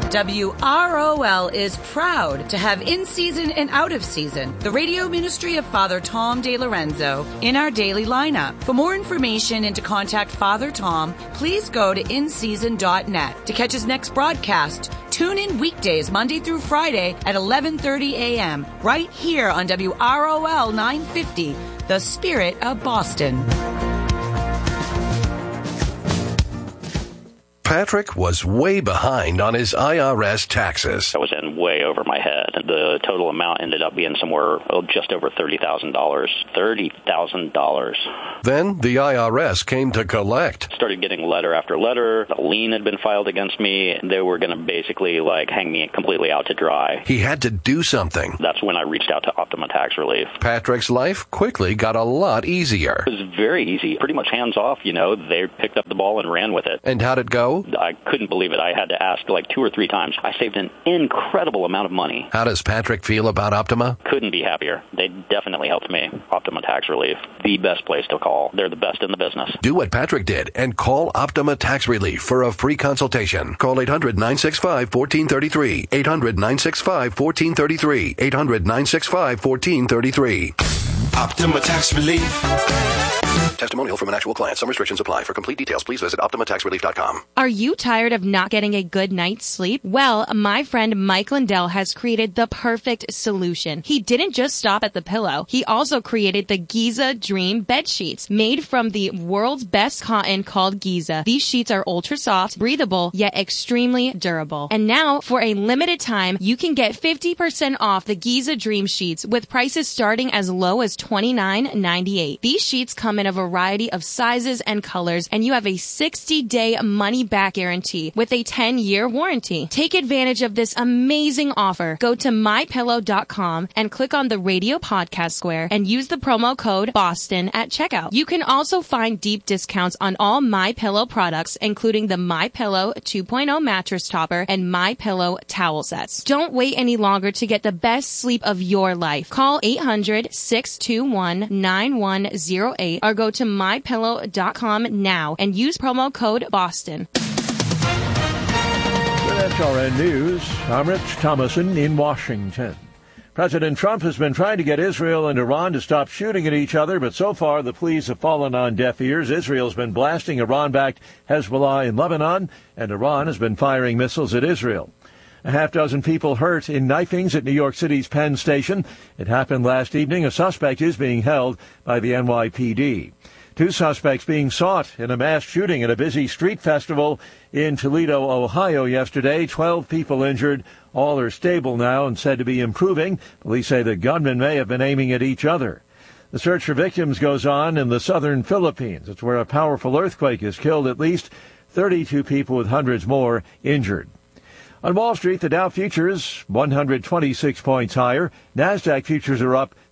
WROL is proud to have in season and out of season the radio ministry of Father Tom De Lorenzo in our daily lineup. For more information and to contact Father Tom, please go to inseason.net. To catch his next broadcast, tune in weekdays Monday through Friday at 11:30 a.m. right here on WROL 950, the Spirit of Boston. Patrick was way behind on his IRS taxes. I was in way over my head. The total amount ended up being somewhere just over $30,000. $30,000. Then the IRS came to collect. Started getting letter after letter. A lien had been filed against me. They were going to basically hang me completely out to dry. He had to do something. That's when I reached out to Optima Tax Relief. Patrick's life quickly got a lot easier. It was very easy, pretty much hands off. They picked up the ball and ran with it. And how'd it go? I couldn't believe it. I had to ask 2 or 3 times. I saved an incredible amount of money. How does Patrick feel about Optima? Couldn't be happier. They definitely helped me. Optima Tax Relief, the best place to call. They're the best in the business. Do what Patrick did and call Optima Tax Relief for a free consultation. Call 800-965-1433. 800-965-1433. 800-965-1433. Optima Tax Relief. Testimonial from an actual client. Some restrictions apply. For complete details, please visit OptimaTaxRelief.com. Are you tired of not getting a good night's sleep? Well, my friend Mike Lindell has created the perfect solution. He didn't just stop at the pillow. He also created the Giza Dream bed sheets, made from the world's best cotton called Giza. These sheets are ultra soft, breathable, yet extremely durable. And now, for a limited time, you can get 50% off the Giza Dream sheets with prices starting as low as $29.98. These sheets come in a variety of sizes and colors, and you have a 60-day money-back guarantee with a 10-year warranty. Take advantage of this amazing offer. Go to MyPillow.com and click on the radio podcast square and use the promo code BOSTON at checkout. You can also find deep discounts on all MyPillow products, including the MyPillow 2.0 mattress topper and MyPillow towel sets. Don't wait any longer to get the best sleep of your life. Call 800-621-9108 or go to MyPillow.com now and use promo code BOSTON. With SRN News, I'm Rich Thomason in Washington. President Trump has been trying to get Israel and Iran to stop shooting at each other, but so far the pleas have fallen on deaf ears. Israel's been blasting Iran-backed Hezbollah in Lebanon, and Iran has been firing missiles at Israel. A half-dozen people hurt in knifings at New York City's Penn Station. It happened last evening. A suspect is being held by the NYPD. 2 suspects being sought in a mass shooting at a busy street festival in Toledo, Ohio yesterday. 12 people injured. All are stable now and said to be improving. Police say the gunmen may have been aiming at each other. The search for victims goes on in the southern Philippines. It's where a powerful earthquake has killed at least 32 people with hundreds more injured. On Wall Street, the Dow futures 126 points higher. NASDAQ futures are up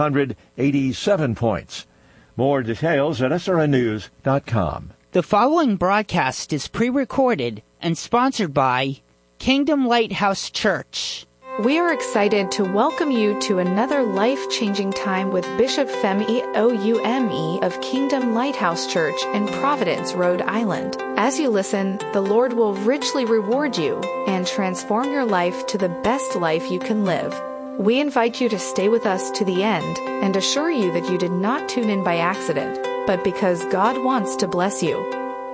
387 points. More details at srnnews.com. The following broadcast is pre-recorded and sponsored by Kingdom Lighthouse Church. We are excited to welcome you to another life-changing time with Bishop Femi Oume of Kingdom Lighthouse Church in Providence, Rhode Island. As you listen, the Lord will richly reward you and transform your life to the best life you can live. We invite you to stay with us to the end and assure you that you did not tune in by accident, but because God wants to bless you.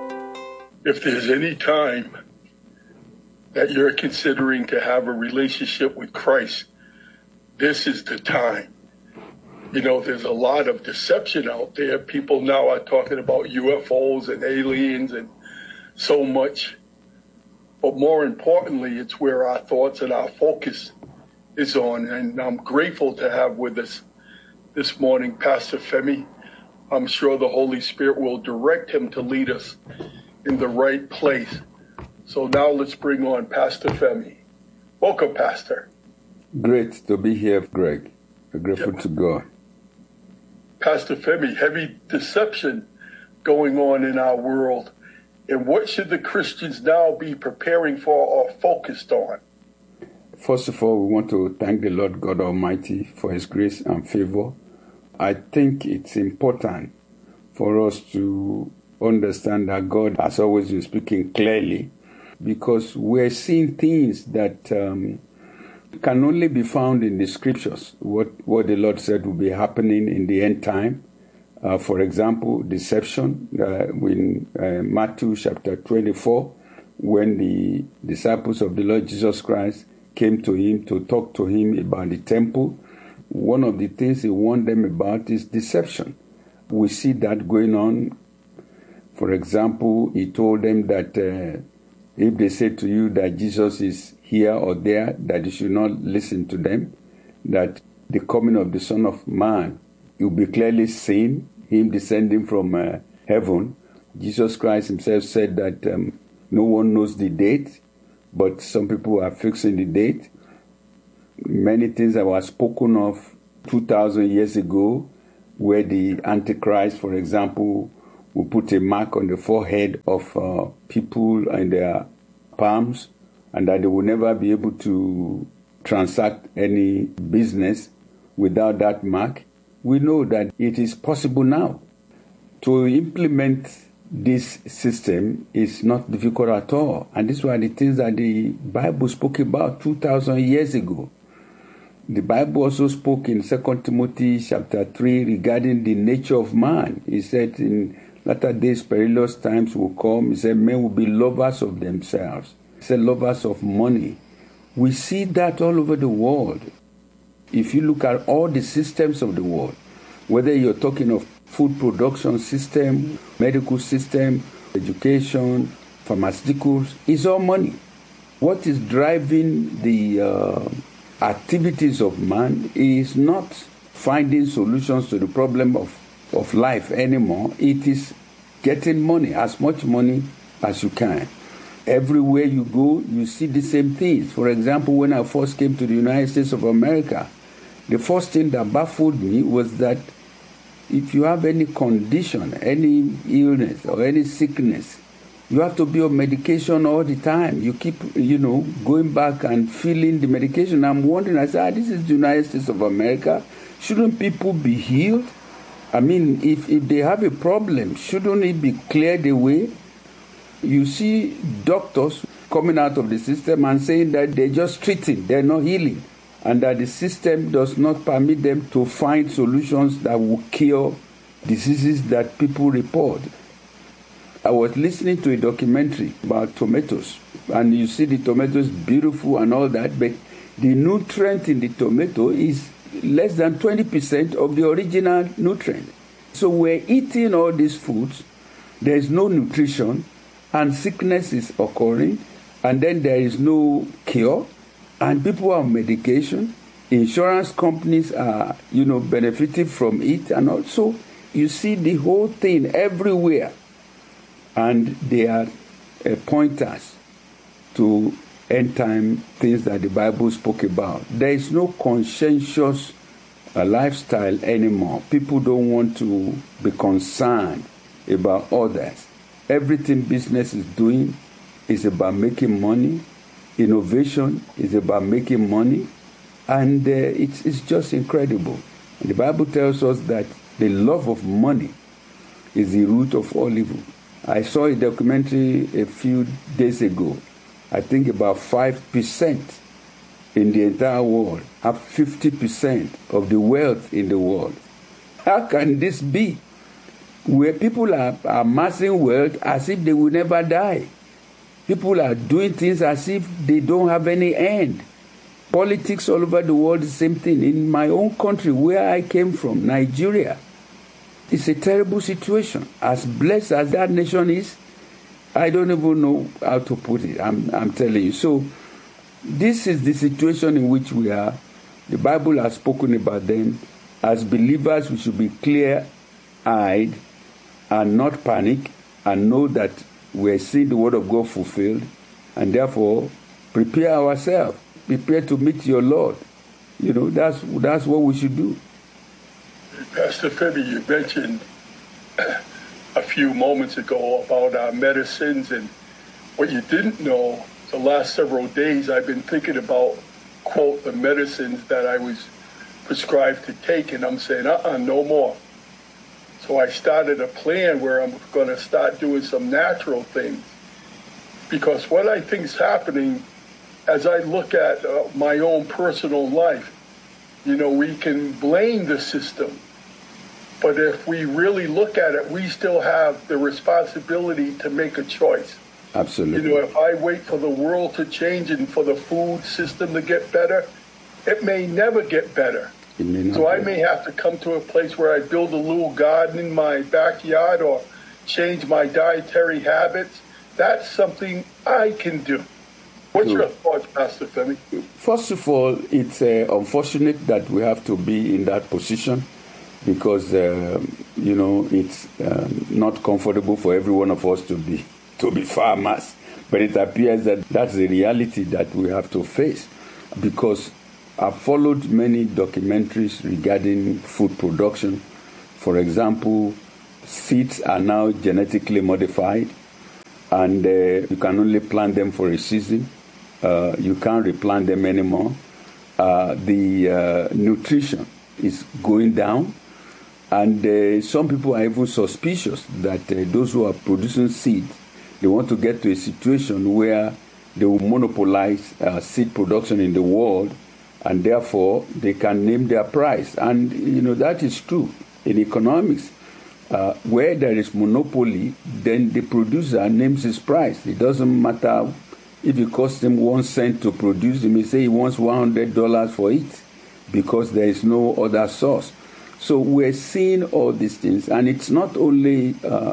If there's any time that you're considering to have a relationship with Christ, this is the time. There's a lot of deception out there. People now are talking about UFOs and aliens and so much. But more importantly, it's where our thoughts and our focus is on. And I'm grateful to have with us this morning Pastor Femi. I'm sure the Holy Spirit will direct him to lead us in the right place. So now let's bring on Pastor Femi. Welcome, Pastor. Great to be here, Greg. We're grateful to God. Pastor Femi, heavy deception going on in our world. And what should the Christians now be preparing for or focused on? First of all, we want to thank the Lord God Almighty for His grace and favor. I think it's important for us to understand that God has always been speaking clearly because we're seeing things that can only be found in the scriptures, what the Lord said will be happening in the end time. For example, deception in Matthew chapter 24, when the disciples of the Lord Jesus Christ came to him to talk to him about the temple. One of the things he warned them about is deception. We see that going on. For example, he told them that if they say to you that Jesus is here or there, that you should not listen to them, that the coming of the Son of Man, you'll be clearly seen, him descending from heaven. Jesus Christ himself said that no one knows the date, but some people are fixing the date. Many things that were spoken of 2,000 years ago, where the Antichrist, for example, will put a mark on the forehead of people and their palms, and that they will never be able to transact any business without that mark. We know that it is possible now. To implement this system is not difficult at all. And these were the things that the Bible spoke about 2,000 years ago. The Bible also spoke in 2 Timothy chapter 3 regarding the nature of man. He said in latter days perilous times will come. He said men will be lovers of themselves. He said lovers of money. We see that all over the world. If you look at all the systems of the world, whether you're talking of food production system, medical system, education, pharmaceuticals, it's all money. What is driving the activities of man is not finding solutions to the problem of life anymore. It is getting money, as much money as you can. Everywhere you go, you see the same things. For example, when I first came to the United States of America, the first thing that baffled me was that if you have any condition, any illness or any sickness, you have to be on medication all the time. You keep, going back and filling the medication. I'm wondering, I said, this is the United States of America. Shouldn't people be healed? I mean, if they have a problem, shouldn't it be cleared away? You see doctors coming out of the system and saying that they're just treating, they're not healing, and that the system does not permit them to find solutions that will cure diseases that people report. I was listening to a documentary about tomatoes, and you see the tomato is beautiful and all that, but the nutrient in the tomato is less than 20% of the original nutrient. So we're eating all these foods, there is no nutrition, and sickness is occurring, and then there is no cure, and people are on medication. Insurance companies are, benefiting from it, and also you see the whole thing everywhere. And they are pointers to end-time things that the Bible spoke about. There is no conscientious lifestyle anymore. People don't want to be concerned about others. Everything business is doing is about making money. Innovation is about making money. And it's just incredible. And the Bible tells us that the love of money is the root of all evil. I saw a documentary a few days ago. I think about 5% in the entire world have 50% of the wealth in the world. How can this be? Where people are amassing wealth as if they will never die. People are doing things as if they don't have any end. Politics all over the world, the same thing. In my own country, where I came from, Nigeria, it's a terrible situation. As blessed as that nation is, I don't even know how to put it. I'm telling you. So this is the situation in which we are. The Bible has spoken about them. As believers, we should be clear-eyed and not panic and know that we're seeing the word of God fulfilled, and therefore prepare ourselves. Prepare to meet your Lord. That's what we should do. Pastor Femi, you mentioned a few moments ago about our medicines, and what you didn't know, the last several days I've been thinking about, quote, the medicines that I was prescribed to take, and I'm saying, no more. So I started a plan where I'm going to start doing some natural things. Because what I think is happening, as I look at my own personal life, we can blame the system. But if we really look at it, we still have the responsibility to make a choice. Absolutely. If I wait for the world to change and for the food system to get better, it may never get better. So I may have to come to a place where I build a little garden in my backyard or change my dietary habits. That's something I can do. What's your thoughts, Pastor Femi? First of all, it's unfortunate that we have to be in that position because, it's not comfortable for every one of us to be farmers. But it appears that that's the reality that we have to face because I've followed many documentaries regarding food production. For example, seeds are now genetically modified and you can only plant them for a season. You can't replant them anymore. The nutrition is going down. And some people are even suspicious that those who are producing seeds, they want to get to a situation where they will monopolize seed production in the world, and therefore they can name their price. And, that is true in economics. Where there is monopoly, then the producer names his price. It doesn't matter if it costs him 1 cent to produce. He may say he wants $100 for it because there is no other source. So we're seeing all these things, and it's not only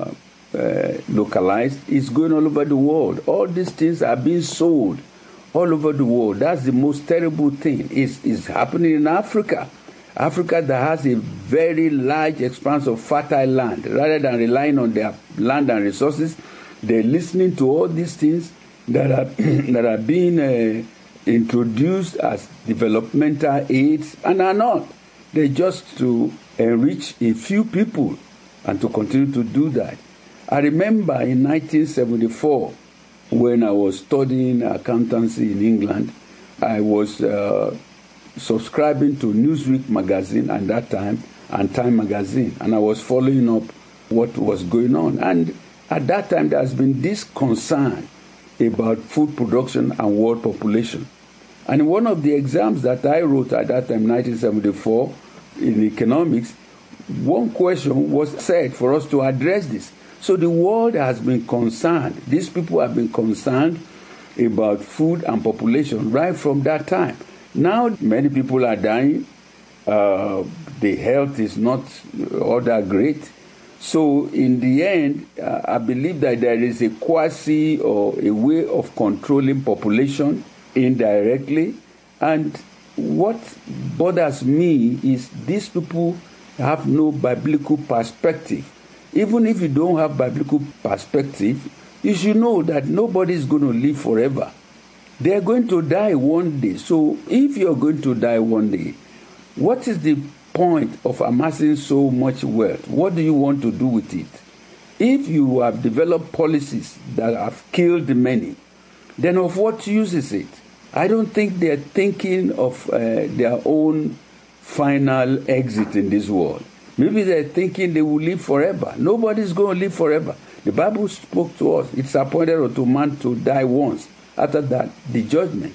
localized, it's going all over the world. All these things are being sold all over the world. That's the most terrible thing. It's happening in Africa. Africa that has a very large expanse of fertile land. Rather than relying on their land and resources, they're listening to all these things that are being introduced as developmental aids and are not. They're just to enrich a few people and to continue to do that. I remember in 1974, when I was studying accountancy in England, I was subscribing to Newsweek magazine at that time and Time magazine, and I was following up what was going on. And at that time, there has been this concern about food production and world population. And one of the exams that I wrote at that time, 1974, in economics, one question was said for us to address this. So the world has been concerned. These people have been concerned about food and population right from that time. Now many people are dying. The health is not all that great. So in the end, I believe that there is a quasi or a way of controlling population indirectly. And what bothers me is these people have no biblical perspective. Even if you don't have biblical perspective, you should know that nobody is going to live forever. They are going to die one day. So if you're going to die one day, what is the point of amassing so much wealth? What do you want to do with it? If you have developed policies that have killed many, then of what use is it? I don't think they're thinking of their own final exit in this world. Maybe they're thinking they will live forever. Nobody's going to live forever. The Bible spoke to us. It's appointed unto man to die once. After that, the judgment.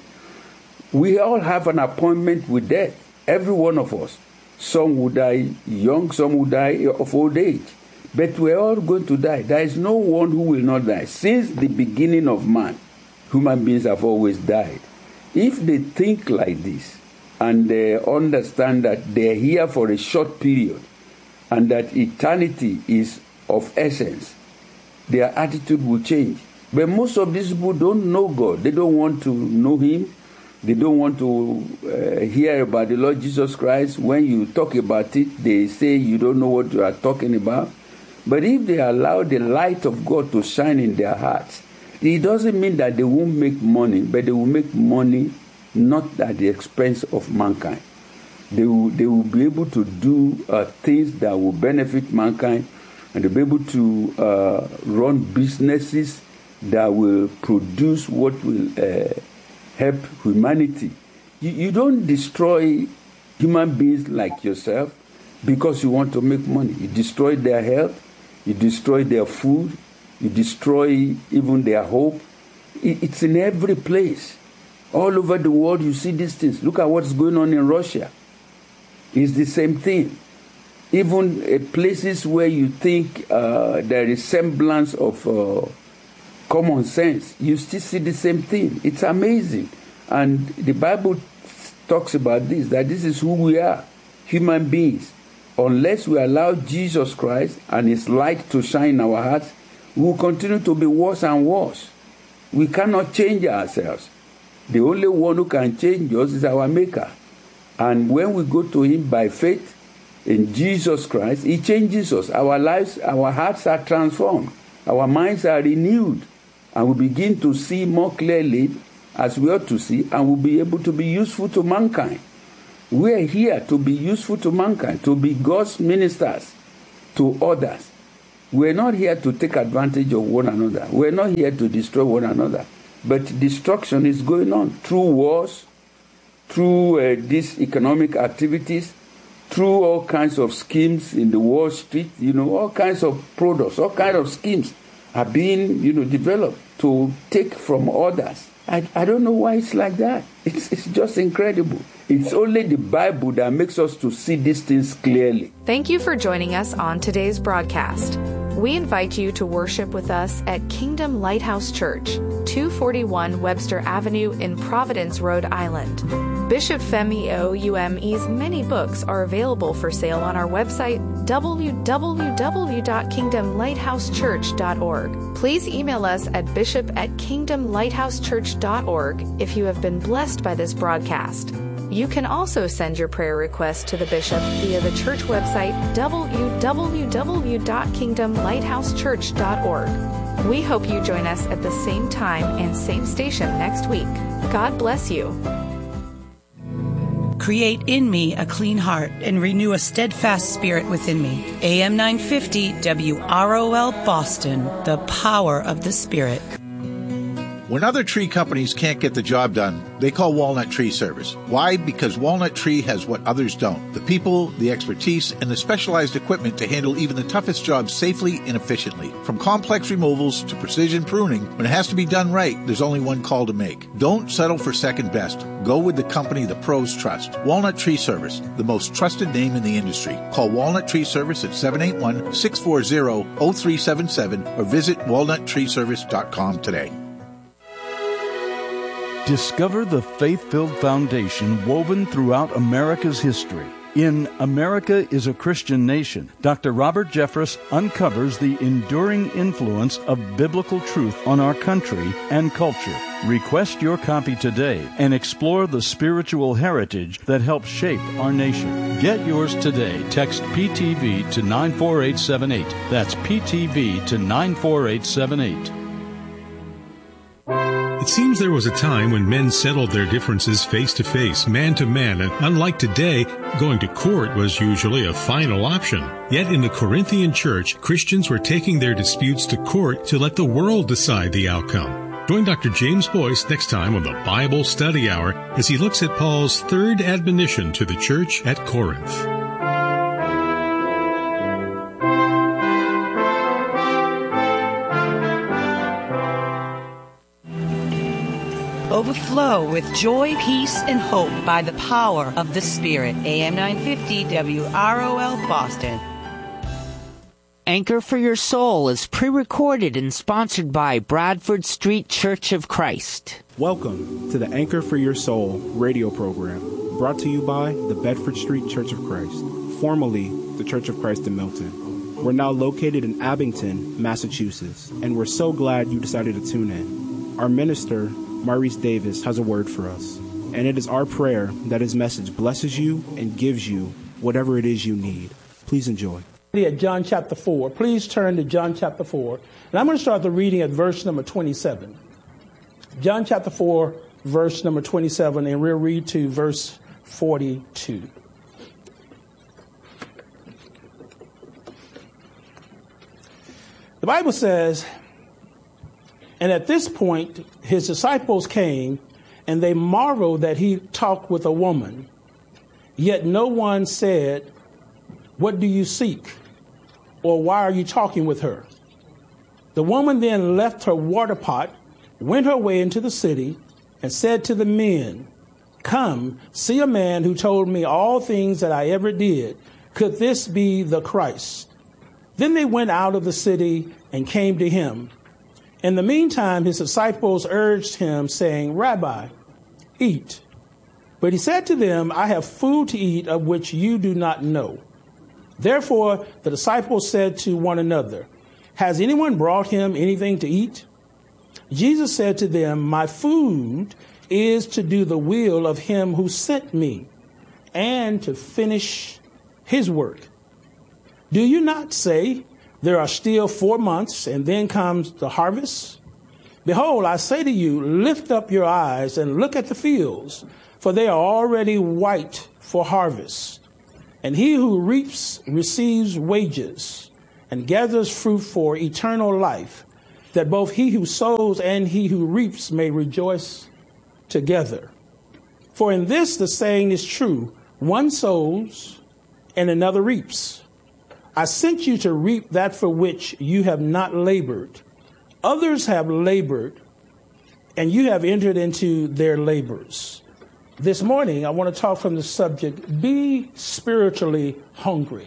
We all have an appointment with death. Every one of us. Some will die young, some will die of old age. But we're all going to die. There is no one who will not die. Since the beginning of man, human beings have always died. If they think like this, and they understand that they're here for a short period, and that eternity is of essence, their attitude will change. But most of these people don't know God. They don't want to know Him. They don't want to hear about the Lord Jesus Christ. When you talk about it, they say you don't know what you are talking about. But if they allow the light of God to shine in their hearts, it doesn't mean that they won't make money, but they will make money not at the expense of mankind. They will be able to do things that will benefit mankind, and they'll be able to run businesses that will produce what will help humanity. You don't destroy human beings like yourself because you want to make money. You destroy their health, you destroy their food, you destroy even their hope. It's in every place. All over the world you see these things. Look at what's going on in Russia. It's the same thing. Even places where you think there is semblance of common sense, you still see the same thing. It's amazing. And the Bible talks about this, that this is who we are, human beings. Unless we allow Jesus Christ and His light to shine in our hearts, we will continue to be worse and worse. We cannot change ourselves. The only one who can change us is our Maker. And when we go to Him by faith in Jesus Christ, He changes us. Our lives, our hearts are transformed. Our minds are renewed. And we begin to see more clearly as we ought to see, and we'll be able to be useful to mankind. We are here to be useful to mankind, to be God's ministers to others. We're not here to take advantage of one another. We're not here to destroy one another. But destruction is going on through wars, through these economic activities, through all kinds of schemes in the Wall Street. All kinds of products, all kinds of schemes are being, developed to take from others. I don't know why it's like that. It's just incredible. It's only the Bible that makes us to see these things clearly. Thank you for joining us on today's broadcast. We invite you to worship with us at Kingdom Lighthouse Church, 241 Webster Avenue in Providence, Rhode Island. Bishop Femi Oume's many books are available for sale on our website, www.kingdomlighthousechurch.org. Please email us at bishop@kingdomlighthousechurch.org if you have been blessed by this broadcast. You can also send your prayer request to the bishop via the church website, www.kingdomlighthousechurch.org. We hope you join us at the same time and same station next week. God bless you. Create in me a clean heart and renew a steadfast spirit within me. AM 950 WROL Boston, the power of the Spirit. When other tree companies can't get the job done, they call Walnut Tree Service. Why? Because Walnut Tree has what others don't. The people, the expertise, and the specialized equipment to handle even the toughest jobs safely and efficiently. From complex removals to precision pruning, when it has to be done right, there's only one call to make. Don't settle for second best. Go with the company the pros trust. Walnut Tree Service, the most trusted name in the industry. Call Walnut Tree Service at 781-640-0377 or visit walnuttreeservice.com today. Discover the faith-filled foundation woven throughout America's history. In America is a Christian Nation, Dr. Robert Jeffress uncovers the enduring influence of biblical truth on our country and culture. Request your copy today and explore the spiritual heritage that helps shape our nation. Get yours today. Text PTV to 94878. That's PTV to 94878. It seems there was a time when men settled their differences face to face, man to man, and unlike today, going to court was usually a final option. Yet in the Corinthian church, Christians were taking their disputes to court to let the world decide the outcome. Join Dr. James Boyce next time on the Bible Study Hour as he looks at Paul's third admonition to the church at Corinth. Overflow with joy, peace, and hope by the power of the Spirit. AM 950 WROL Boston. Anchor for Your Soul is pre-recorded and sponsored by Bradford Street Church of Christ. Welcome to the Anchor for Your Soul radio program, brought to you by the Bedford Street Church of Christ, formerly the Church of Christ in Milton. We're now located in Abington, Massachusetts, and we're so glad you decided to tune in. Our minister, Maurice Davis, has a word for us, and it is our prayer that his message blesses you and gives you whatever it is you need. Please enjoy. At John chapter 4. Please turn to John chapter 4. And I'm going to start the reading at verse number 27. John chapter 4, verse number 27, and we'll read to verse 42. The Bible says, and at this point, his disciples came, and they marveled that he talked with a woman. Yet no one said, "What do you seek?" or "Why are you talking with her?" The woman then left her water pot, went her way into the city and said to the men, "Come, see a man who told me all things that I ever did. Could this be the Christ?" Then they went out of the city and came to him. In the meantime, his disciples urged him, saying, "Rabbi, eat." But he said to them, "I have food to eat of which you do not know." Therefore, the disciples said to one another, "Has anyone brought him anything to eat?" Jesus said to them, "My food is to do the will of him who sent me and to finish his work. Do you not say, there are still 4 months and then comes the harvest? Behold, I say to you, lift up your eyes and look at the fields, for they are already white for harvest. And he who reaps receives wages and gathers fruit for eternal life, that both he who sows and he who reaps may rejoice together. For in this the saying is true, one sows and another reaps. I sent you to reap that for which you have not labored. Others have labored, and you have entered into their labors. This morning, I want to talk from the subject, be spiritually hungry.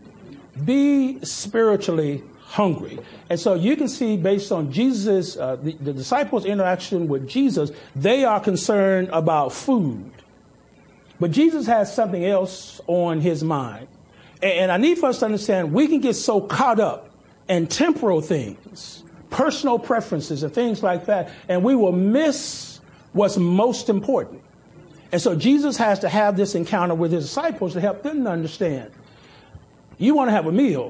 Be spiritually hungry. And so you can see, based on Jesus, the disciples' interaction with Jesus, they are concerned about food. But Jesus has something else on his mind. And I need for us to understand, we can get so caught up in temporal things, personal preferences and things like that, and we will miss what's most important. And so Jesus has to have this encounter with his disciples to help them to understand. You want to have a meal,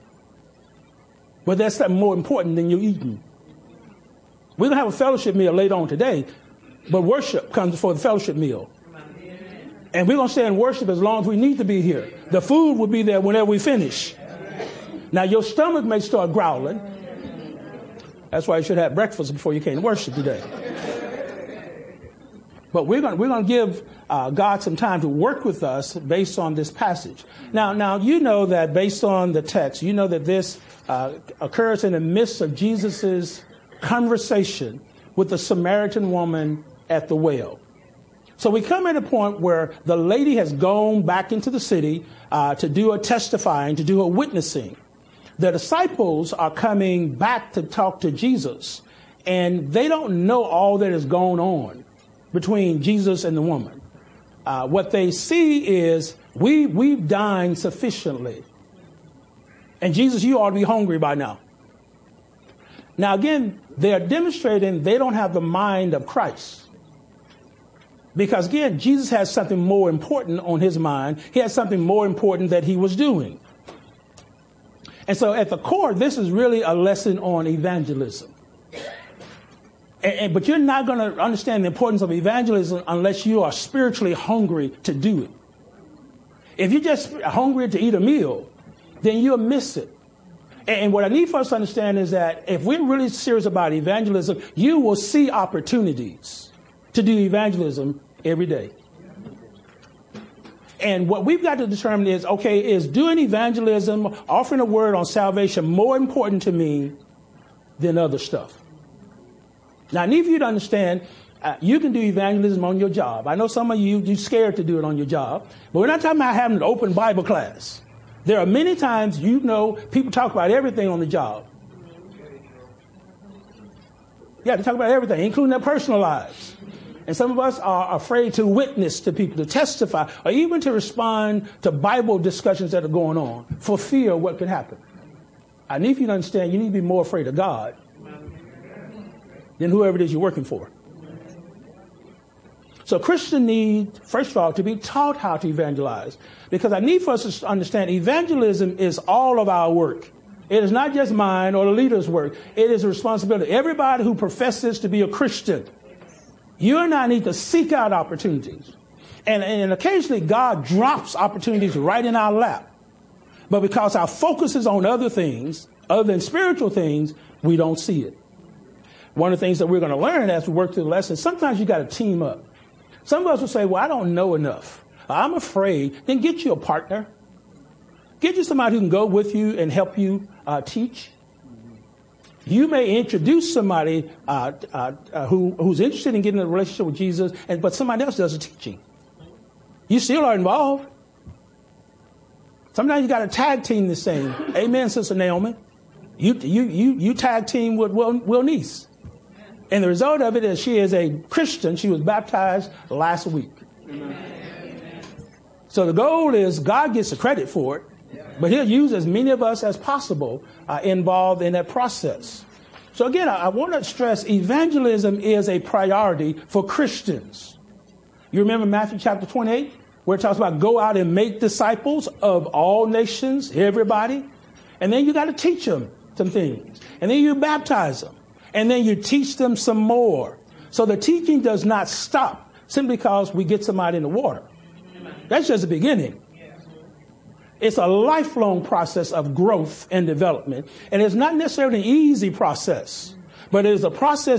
but there's something more important than you eating. We're going to have a fellowship meal later on today, but worship comes before the fellowship meal. And we're going to stay in worship as long as we need to be here. The food will be there whenever we finish. Now, your stomach may start growling. That's why you should have breakfast before you came to worship today. But we're going to give God some time to work with us based on this passage. Now, you know that based on the text, you know that this occurs in the midst of Jesus's conversation with the Samaritan woman at the well. So we come at a point where the lady has gone back into the city to do a testifying, to do a witnessing. The disciples are coming back to talk to Jesus, and they don't know all that is going on between Jesus and the woman. What they see is, we've dined sufficiently. And Jesus, you ought to be hungry by now. Now, again, they are demonstrating they don't have the mind of Christ. Because, again, Jesus has something more important on his mind. He has something more important that he was doing. And so at the core, this is really a lesson on evangelism. But you're not going to understand the importance of evangelism unless you are spiritually hungry to do it. If you're just hungry to eat a meal, then you'll miss it. And what I need for us to understand is that if we're really serious about evangelism, you will see opportunities to do evangelism every day. And what we've got to determine is, okay, is doing evangelism, offering a word on salvation more important to me than other stuff? Now, I need for you to understand, you can do evangelism on your job. I know some of you're scared to do it on your job, but we're not talking about having an open Bible class. There are many times, people talk about everything on the job. Yeah, they talk about everything, including their personal lives. And some of us are afraid to witness to people, to testify, or even to respond to Bible discussions that are going on for fear of what could happen. I need for you to understand, you need to be more afraid of God than whoever it is you're working for. So Christians need, first of all, to be taught how to evangelize. Because I need for us to understand evangelism is all of our work. It is not just mine or the leader's work. It is a responsibility. Everybody who professes to be a Christian, you and I need to seek out opportunities. And occasionally God drops opportunities right in our lap. But because our focus is on other things, other than spiritual things, we don't see it. One of the things that we're going to learn as we work through the lesson, sometimes you got to team up. Some of us will say, well, I don't know enough. I'm afraid. Then get you a partner. Get you somebody who can go with you and help you teach. You may introduce somebody who's interested in getting a relationship with Jesus, but somebody else does the teaching. You still are involved. Sometimes you got to tag team this thing. Amen, Sister Naomi. You tag team with Will Niece. And the result of it is she is a Christian. She was baptized last week. So the goal is God gets the credit for it, but he'll use as many of us as possible involved in that process. So again, I want to stress evangelism is a priority for Christians. You remember Matthew chapter 28, where it talks about go out and make disciples of all nations, everybody. And then you got to teach them some things. And then you baptize them. And then you teach them some more. So the teaching does not stop simply because we get somebody in the water. That's just the beginning. It's a lifelong process of growth and development. And it's not necessarily an easy process, but it is a process